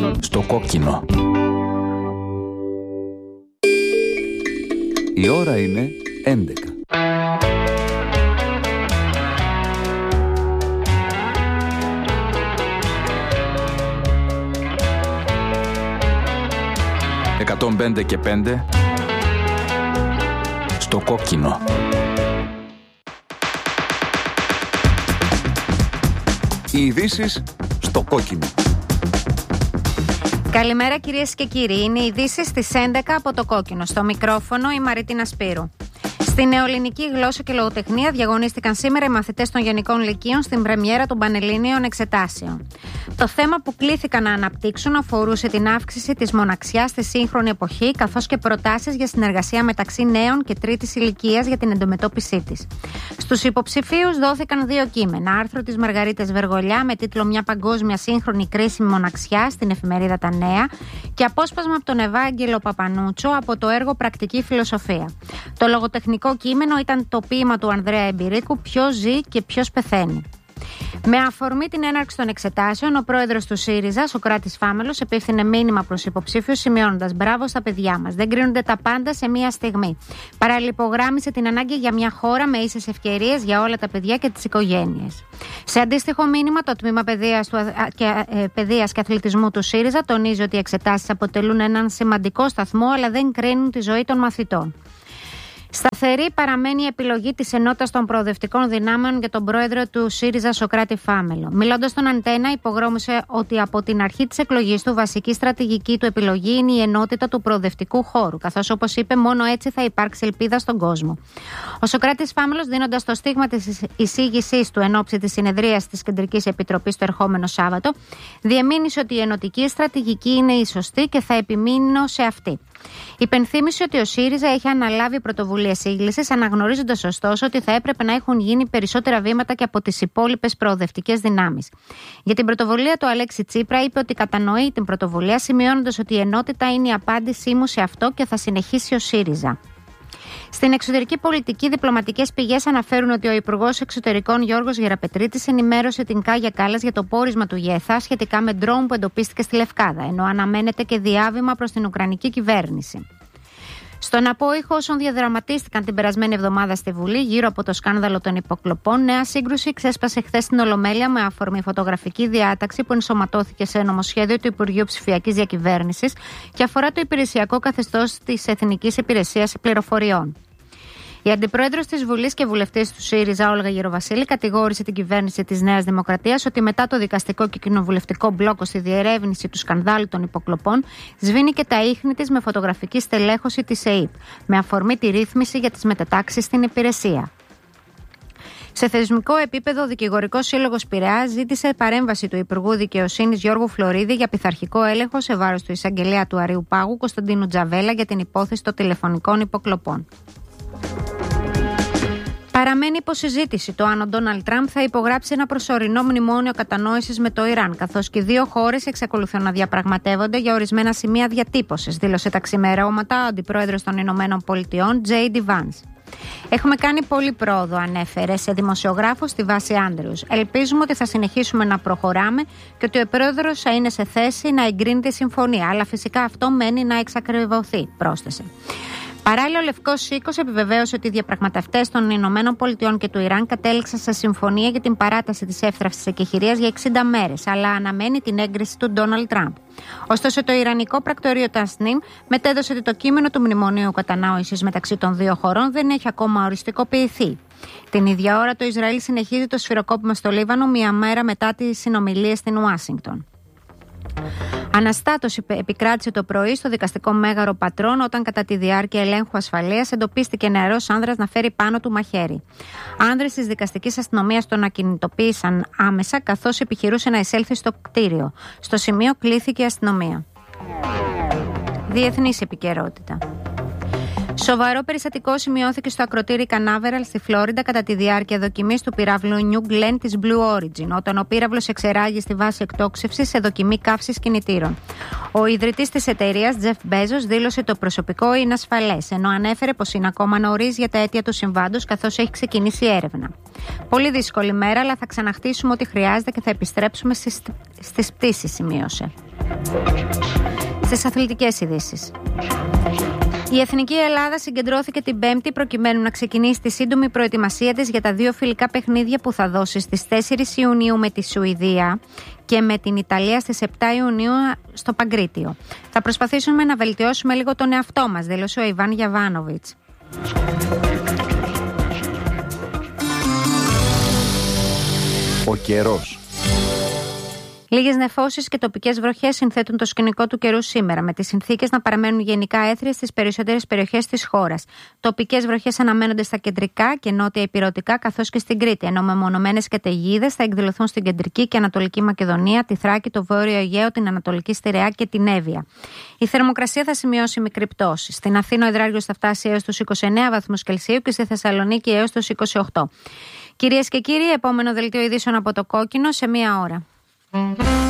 Στο κόκκινο. Η ώρα είναι 11. «105 και 5» στο κόκκινο. Οι ειδήσεις στο κόκκινο. Καλημέρα κυρίες και κύριοι. Είναι οι ειδήσεις στις 11 από το κόκκινο. Στο μικρόφωνο η Μαρίτινα Σπύρου. Στη νεοελληνική γλώσσα και λογοτεχνία διαγωνίστηκαν σήμερα οι μαθητές των Γενικών Λυκείων στην πρεμιέρα των Πανελλήνιων Εξετάσεων. Το θέμα που κλήθηκαν να αναπτύξουν αφορούσε την αύξηση της μοναξιάς στη σύγχρονη εποχή, καθώς και προτάσεις για συνεργασία μεταξύ νέων και τρίτης ηλικίας για την αντιμετώπιση της. Στους υποψηφίους δόθηκαν 2 κείμενα. Άρθρο της Μαργαρίτας Βεργολιά με τίτλο «Μια παγκόσμια σύγχρονη κρίσιμη μοναξιά» στην εφημερίδα Τα Νέα και απόσπασμα από τον Ευάγγελο Παπανούτσο από το έργο Πρακτική Φιλοσοφία. Το λογοτεχνικό κείμενο ήταν το ποίημα του Ανδρέα Εμπειρίκου «Ποιος ζει και ποιος πεθαίνει». Με αφορμή την έναρξη των εξετάσεων, ο πρόεδρος του ΣΥΡΙΖΑ, Σωκράτης Φάμελος, επίφθινε μήνυμα προς υποψήφιους, σημειώνοντας: «Μπράβο στα παιδιά μας. Δεν κρίνονται τα πάντα σε μία στιγμή». Παράλληλα, υπογράμμισε την ανάγκη για μια χώρα με ίσες ευκαιρίες για όλα τα παιδιά και τις οικογένειες. Σε αντίστοιχο μήνυμα, το Τμήμα Παιδείας και Αθλητισμού του ΣΥΡΙΖΑ τονίζει ότι οι εξετάσεις αποτελούν έναν σημαντικό σταθμό, αλλά δεν κρίνουν τη ζωή των μαθητών. Σταθερή παραμένει η επιλογή της ενότητας των προοδευτικών δυνάμεων για τον πρόεδρο του ΣΥΡΙΖΑ, Σωκράτη Φάμελο. Μιλώντας στον Αντένα, υπογρόμησε ότι από την αρχή της εκλογής του, βασική στρατηγική του επιλογή είναι η ενότητα του προοδευτικού χώρου, καθώς, όπως είπε, μόνο έτσι θα υπάρξει ελπίδα στον κόσμο. Ο Σωκράτης Φάμελος, δίνοντας το στίγμα της εισήγησής του εν ώψη της συνεδρίας της Κεντρικής Επιτροπής το ερχόμενο Σάββατο, διεμήνυσε ότι η ενωτική στρατηγική είναι η σωστή και θα επιμείνω σε αυτή. Υπενθύμησε ότι ο ΣΥΡΙΖΑ έχει αναλάβει πρωτοβουλίες σύγκλησης, αναγνωρίζοντας ωστόσο ότι θα έπρεπε να έχουν γίνει περισσότερα βήματα και από τις υπόλοιπες προοδευτικές δυνάμεις. Για την πρωτοβουλία του Αλέξη Τσίπρα, είπε ότι κατανοεί την πρωτοβουλία, σημειώνοντας ότι η ενότητα είναι η απάντησή μου σε αυτό και θα συνεχίσει ο ΣΥΡΙΖΑ. Στην εξωτερική πολιτική, διπλωματικές πηγές αναφέρουν ότι ο Υπουργός Εξωτερικών Γιώργος Γεραπετρίτης ενημέρωσε την Κάγια Κάλλας για το πόρισμα του ΓΕΘΑ σχετικά με ντρόουν που εντοπίστηκε στη Λευκάδα, ενώ αναμένεται και διάβημα προς την Ουκρανική κυβέρνηση. Στον απόϊχο όσων διαδραματίστηκαν την περασμένη εβδομάδα στη Βουλή γύρω από το σκάνδαλο των υποκλοπών, νέα σύγκρουση ξέσπασε χθες στην Ολομέλεια με αφορμή φωτογραφική διάταξη που ενσωματώθηκε σε νομοσχέδιο του Υπουργείου Ψηφιακής Διακυβέρνησης και αφορά το υπηρεσιακό καθεστώς της Εθνικής Υπηρεσίας Πληροφοριών. Η αντιπρόεδρος της Βουλής και βουλευτής του ΣΥΡΙΖΑ, Όλγα Γεροβασίλη, κατηγόρησε την κυβέρνηση της Νέας Δημοκρατίας ότι μετά το δικαστικό και κοινοβουλευτικό μπλόκο στη διερεύνηση του σκανδάλου των υποκλοπών, σβήνει και τα ίχνη της με φωτογραφική στελέχωση της ΕΕΠ, με αφορμή τη ρύθμιση για τις μετατάξεις στην υπηρεσία. Σε θεσμικό επίπεδο, ο Δικηγορικός Σύλλογος Πειραιάς ζήτησε παρέμβαση του Υπουργού Δικαιοσύνης Γιώργου Φλωρίδη για πειθαρχικό έλεγχο σε βάρος του εισαγγελέα του Αρείου Πάγου Κωνσταντίνου Τζαβέλα για την υπόθεση των τηλεφωνικών υποκλοπών. Παραμένει υποσυζήτηση το αν ο Ντόναλντ Τραμπ θα υπογράψει ένα προσωρινό μνημόνιο κατανόησης με το Ιράν, καθώς και 2 χώρες εξακολουθούν να διαπραγματεύονται για ορισμένα σημεία διατύπωσης, δήλωσε τα ξημερώματα ο αντιπρόεδρος των Ηνωμένων Πολιτειών, J.D. Vance. «Έχουμε κάνει πολύ πρόοδο», ανέφερε σε δημοσιογράφους στη βάση Άντρεους. «Ελπίζουμε ότι θα συνεχίσουμε να προχωράμε και ότι ο πρόεδρος θα είναι σε θέση να εγκρίνει τη συμφωνία, αλλά φυσικά αυτό μένει να εξακριβωθεί», πρόσθεσε. Παράλληλα, ο Λευκός Οίκος επιβεβαίωσε ότι οι διαπραγματευτές των Ηνωμένων Πολιτειών και του Ιράν κατέληξαν σε συμφωνία για την παράταση της εύθραυστης εκεχηρίας για 60 μέρες, αλλά αναμένει την έγκριση του Ντόναλντ Τραμπ. Ωστόσο, το Ιρανικό πρακτορείο Τασνίμ μετέδωσε ότι το κείμενο του μνημονίου κατανόησης μεταξύ των 2 χωρών δεν έχει ακόμα οριστικοποιηθεί. Την ίδια ώρα, το Ισραήλ συνεχίζει το σφυροκόπημα στο Λίβανο, μία μέρα μετά τις συνομιλίες στην Ουάσιγκτον. Αναστάτωση επικράτησε το πρωί στο δικαστικό μέγαρο Πατρών όταν κατά τη διάρκεια ελέγχου ασφαλείας εντοπίστηκε νεαρός άνδρας να φέρει πάνω του μαχαίρι. Άνδρες της δικαστικής αστυνομίας τον ακινητοποίησαν άμεσα καθώς επιχειρούσε να εισέλθει στο κτίριο. Στο σημείο κλήθηκε η αστυνομία. Διεθνής επικαιρότητα. Σοβαρό περιστατικό σημειώθηκε στο ακροτήρι Κανάβεραλ στη Φλόριντα κατά τη διάρκεια δοκιμής του πυράβλου New Glenn της Blue Origin, όταν ο πύραυλος εξεράγει στη βάση εκτόξευσης σε δοκιμή καύσης κινητήρων. Ο ιδρυτής της εταιρείας, Jeff Bezos, δήλωσε το προσωπικό είναι ασφαλές, ενώ ανέφερε πως είναι ακόμα νωρίς για τα αίτια του συμβάντος καθώς έχει ξεκινήσει έρευνα. Πολύ δύσκολη μέρα, αλλά θα ξαναχτίσουμε ό,τι χρειάζεται και θα επιστρέψουμε στις πτήσεις, σημείωσε. Στις αθλητικές ειδήσεις. Η Εθνική Ελλάδα συγκεντρώθηκε την Πέμπτη προκειμένου να ξεκινήσει τη σύντομη προετοιμασία της για τα 2 φιλικά παιχνίδια που θα δώσει στις 4 Ιουνίου με τη Σουηδία και με την Ιταλία στις 7 Ιουνίου στο Παγκρίτιο. Θα προσπαθήσουμε να βελτιώσουμε λίγο τον εαυτό μας, δήλωσε ο Ιβάν Γιαβάνοβιτς. Ο καιρός. Λίγες νεφώσεις και τοπικές βροχές συνθέτουν το σκηνικό του καιρού σήμερα, με τις συνθήκες να παραμένουν γενικά έθριες στις περισσότερες περιοχές της χώρας. Τοπικές βροχές αναμένονται στα κεντρικά και νότια ηπειρωτικά, καθώς και στην Κρήτη, ενώ μεμονωμένες καταιγίδες θα εκδηλωθούν στην κεντρική και ανατολική Μακεδονία, τη Θράκη, το Βόρειο Αιγαίο, την Ανατολική Στιρεά και την Εύβοια. Η θερμοκρασία θα σημειώσει μικρή πτώση. Στην Αθήνα ο υδράργυρος θα φτάσει έως τους 29 βαθμούς Κελσίου και στη Θεσσαλονίκη έως τους 28. Κυρίες και κύριοι, επόμενο δελτίο ειδήσεων από το Κόκκινο σε 1 ώρα.